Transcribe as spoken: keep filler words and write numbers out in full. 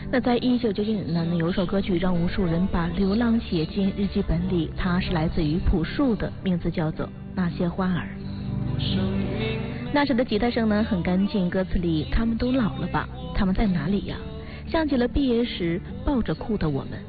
那在一九九九年呢，有首歌曲让无数人把流浪写进日记本里，它是来自于朴树的，名字叫做《那些花儿》。那时的吉他声呢很干净，歌词里他们都老了吧，他们在哪里呀？像极了毕业时抱着哭的我们。